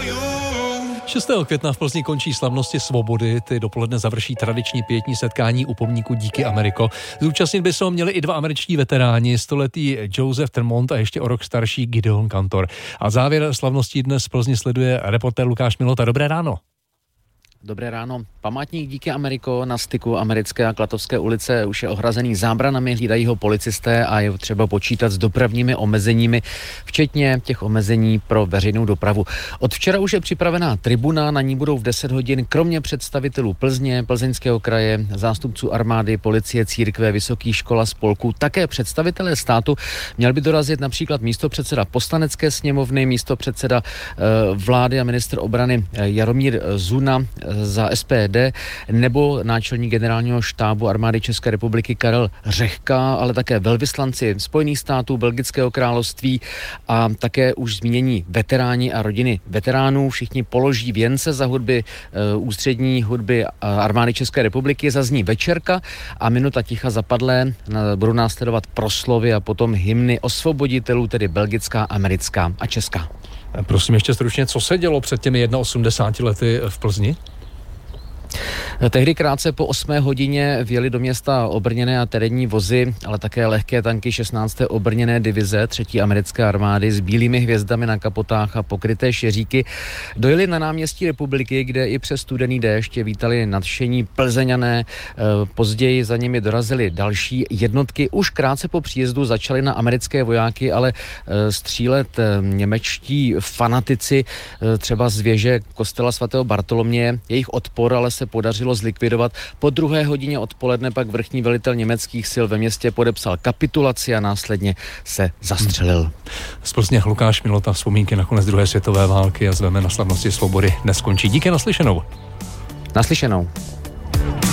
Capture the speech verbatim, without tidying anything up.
šestého května v Plzni končí slavnosti svobody, ty dopoledne završí tradiční pětní setkání u pomníku Díky Ameriko. Zúčastnit by se ho měli i dva američtí veteráni, stoletý Joseph Tremont a ještě o rok starší Gideon Kantor. A závěr slavností dnes v Plzni sleduje reportér Lukáš Milota. Dobré ráno. Dobré ráno. Památník Díky Ameriko na styku Americké a Klatovské ulice už je ohrazený zábranami, hlídají ho policisté a je třeba počítat s dopravními omezeními, včetně těch omezení pro veřejnou dopravu. Od včera už je připravená tribuna, na ní budou v deset hodin kromě představitelů Plzně, Plzeňského kraje, zástupců armády, policie, církve, vysokých škol a spolků, také představitelé státu. Měl by dorazit například místopředseda Poslanecké sněmovny, místopředseda eh, vlády a ministr obrany eh, Jaromír Zuna za S P D nebo náčelník generálního štábu armády České republiky Karel Řehka, ale také velvyslanci Spojených států, Belgického království a také už zmínění veteráni a rodiny veteránů. Všichni položí věnce za hudby uh, ústřední hudby armády České republiky. Zazní večerka a minuta ticha zapadlé. Budou následovat proslovy a potom hymny osvoboditelů, tedy belgická, americká a česká. Prosím ještě stručně, co se dělo před těmi osmdesáti jednoho lety v Plzni? Tehdy krátce po osmé hodině vjeli do města obrněné a terénní vozy, ale také lehké tanky šestnácté obrněné divize třetí americké armády s bílými hvězdami na kapotách a pokryté šeříky. Dojeli na náměstí Republiky, kde i přes studený déšť vítali nadšení Plzeňané. Později za nimi dorazily další jednotky. Už krátce po příjezdu začali na americké vojáky, ale střílet němečtí fanatici, třeba z věže kostela svatého Bartoloměje. Jejich odpor ale se podařilo zlikvidovat. Po druhé hodině odpoledne pak vrchní velitel německých sil ve městě podepsal kapitulaci a následně se zastřelil. Z Plzně Lukáš Milota, vzpomínky na konec druhé světové války a zveme na slavnosti svobody dnes končí. Díky, naslyšenou. Naslyšenou.